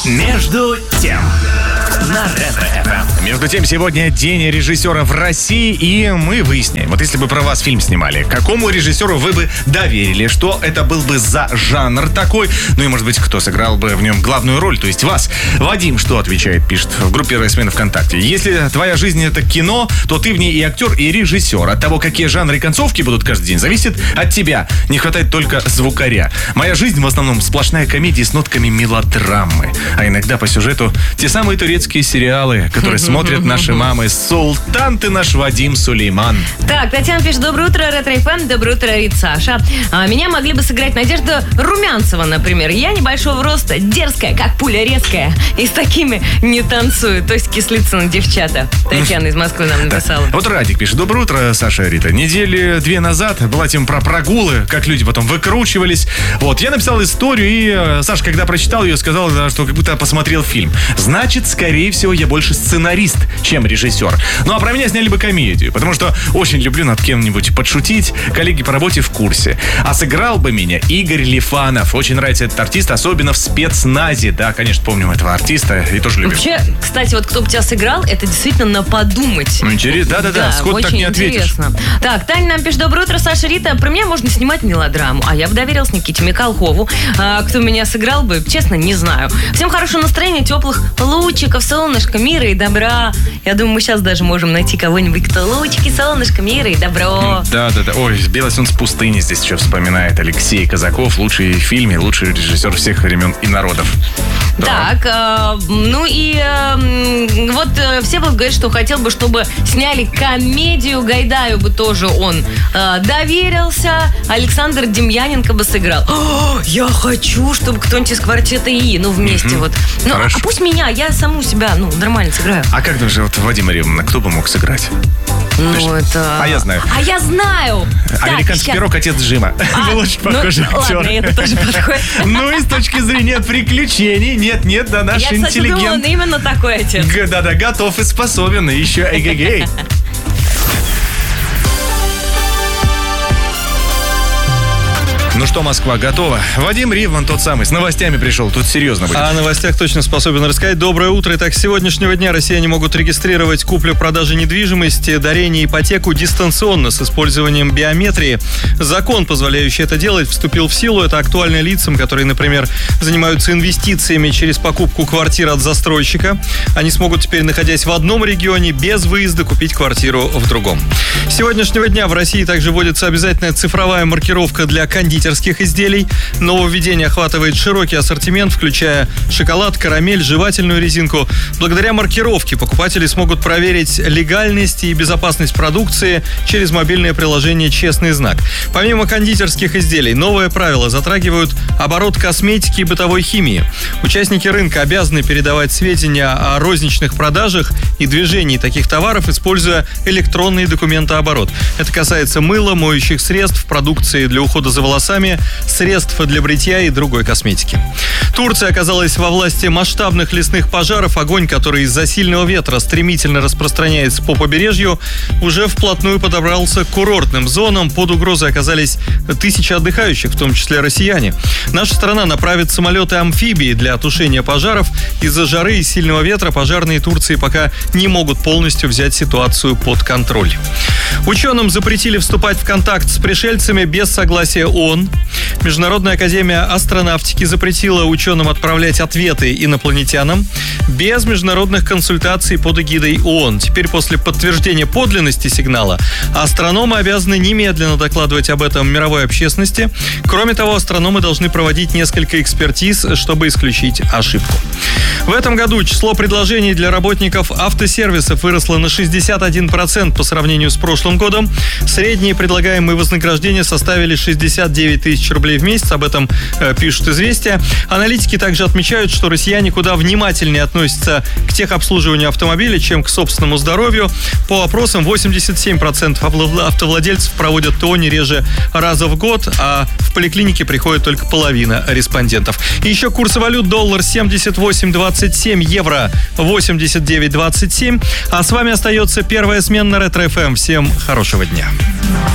Между тем на Ретро-ФМ. Между тем, сегодня день режиссера в России, и мы выясняем, вот если бы про вас фильм снимали, какому режиссеру вы бы доверили, что это был бы за жанр такой, ну и, может быть, кто сыграл бы в нем главную роль, то есть вас. Вадим что отвечает, пишет в группе РСМ ВКонтакте. Если твоя жизнь это кино, то ты в ней и актер, и режиссер. От того, какие жанры и концовки будут каждый день, зависит от тебя. Не хватает только звукаря. Моя жизнь в основном сплошная комедия с нотками мелодрамы. А иногда по сюжету те самые турецкие сериалы, которые смотрят наши мамы. Султан ты наш Вадим Сулейман. Так, Татьяна пишет: доброе утро, Ретро-ФМ, доброе утро, Рит, Саша. Меня могли бы сыграть Надежда Румянцева, например. Я небольшого роста, дерзкая, как пуля резкая. И с такими не танцую. То есть Кислицына, девчата. Татьяна из Москвы нам написала. Вот Радик пишет: доброе утро, Саша и Рита. Недели 2 назад была тема про прогулы, как люди потом выкручивались. Вот, я написал историю, и Саша, когда прочитал ее, сказал, что как будто посмотрел фильм. Значит, скорее всего, я больше сценарист, чем режиссер. Ну, а про меня сняли бы комедию, потому что очень люблю над кем-нибудь подшутить. Коллеги по работе в курсе. А сыграл бы меня Игорь Лифанов. Очень нравится этот артист, особенно в «Спецназе». Да, конечно, помним этого артиста и тоже любим. Вообще, кстати, вот кто бы тебя сыграл, это действительно на подумать. Ну, интересно. Да, сход так не ответишь. Интересно. Так, Таня нам пишет: доброе утро, Саша, Рита. Про меня можно снимать мелодраму. А я бы доверилась Никите Михалкову. Кто меня сыграл бы, честно, не знаю. Всем хорошего настроения, теплых лучиков, солнышка, мира и добра. Я думаю, мы сейчас даже можем найти кого-нибудь, кто лучики, солнышко, мира и добро. Да. Ой, «Белый сон с пустыни» здесь еще вспоминает Алексей Казаков. Лучший в фильме, лучший режиссер всех времен и народов. Так, вот все будут говорить, что хотел бы, чтобы сняли комедию. Гайдаю бы тоже он доверился. Александр Демьяненко бы сыграл. Я хочу, чтобы кто-нибудь из «Квартета И», вместе вот. А пусть меня, я саму себя, нормально сыграю. А как даже вот Вадима Римовна, кто бы мог сыграть? Это... А я знаю. Американский пирог, отец Джима. Вы очень похожий актер. Ладно, это тоже подходит. Ну и с точки зрения приключений, нет, да, наш интеллигент. Я, кстати, думала, он именно такой отец. Да, готов и способен, и еще эгегей. Ну что, Москва готова? Вадим Ривман тот самый, с новостями пришел, тут серьезно будет. О новостях точно способен рассказать. Доброе утро. Итак, с сегодняшнего дня россияне могут регистрировать куплю-продажу недвижимости, дарение, ипотеку дистанционно с использованием биометрии. Закон, позволяющий это делать, вступил в силу. Это актуально лицам, которые, например, занимаются инвестициями через покупку квартир от застройщика. Они смогут теперь, находясь в одном регионе, без выезда купить квартиру в другом. С сегодняшнего дня в России также вводится обязательная цифровая маркировка для кондитерских изделий. Нововведение охватывает широкий ассортимент, включая шоколад, карамель, жевательную резинку. Благодаря маркировке покупатели смогут проверить легальность и безопасность продукции через мобильное приложение «Честный знак». Помимо кондитерских изделий, новые правила затрагивают оборот косметики и бытовой химии. Участники рынка обязаны передавать сведения о розничных продажах и движении таких товаров, используя электронный документооборот. Это касается мыла, моющих средств, продукции для ухода за волосами, средств для бритья и другой косметики. Турция оказалась во власти масштабных лесных пожаров. Огонь, который из-за сильного ветра стремительно распространяется по побережью, уже вплотную подобрался к курортным зонам. Под угрозой оказались тысячи отдыхающих, в том числе россияне. Наша страна направит самолеты-амфибии для тушения пожаров. Из-за жары и сильного ветра пожарные Турции пока не могут полностью взять ситуацию под контроль. Ученым запретили вступать в контакт с пришельцами без согласия ООН. Международная академия астронавтики запретила ученым отправлять ответы инопланетянам без международных консультаций под эгидой ООН. Теперь, после подтверждения подлинности сигнала, астрономы обязаны немедленно докладывать об этом мировой общественности. Кроме того, астрономы должны проводить несколько экспертиз, чтобы исключить ошибку. В этом году число предложений для работников автосервисов выросло на 61% по сравнению с прошлым годом. Средние предлагаемые вознаграждения составили 69 тысяч рублей в месяц. Об этом пишут «Известия». Аналитики также отмечают, что россияне куда внимательнее относятся к техобслуживанию автомобиля, чем к собственному здоровью. По опросам 87% автовладельцев проводят ТО не реже раза в год, а в поликлинике приходит только половина респондентов. И еще курсы валют: доллар 78.27, евро 89.27. А с вами остается первая смена на Ретро-ФМ. Всем хорошего дня.